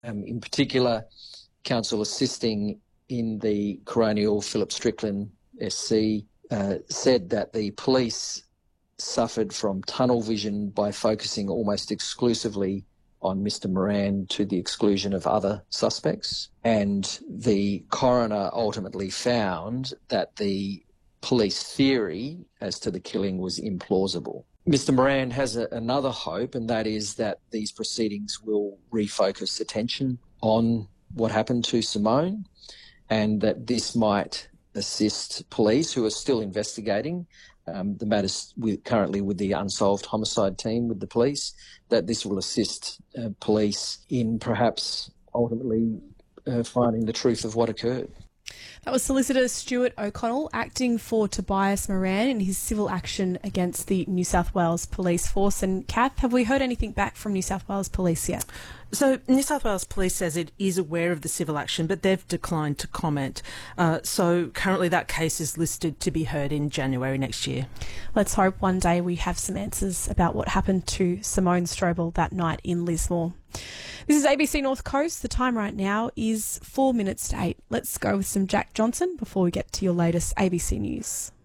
In particular, counsel assisting in the coronial Philip Strickland SC said that the police suffered from tunnel vision by focusing almost exclusively on Mr Moran to the exclusion of other suspects. And the coroner ultimately found that the police theory as to the killing was implausible. Mr Moran has another hope, and that is that these proceedings will refocus attention on what happened to Simone, and that this might assist police who are still investigating the matters currently with the unsolved homicide team with the police, that this will assist police in perhaps ultimately finding the truth of what occurred. That was Solicitor Stuart O'Connell acting for Tobias Moran in his civil action against the New South Wales Police Force. And Kath, have we heard anything back from New South Wales Police yet? So New South Wales Police says it is aware of the civil action, but they've declined to comment. So currently that case is listed to be heard in January next year. Let's hope one day we have some answers about what happened to Simone Strobel that night in Lismore. This is ABC North Coast. The time right now is 4 minutes to 8. Let's go with some Jack Johnson before we get to your latest ABC News.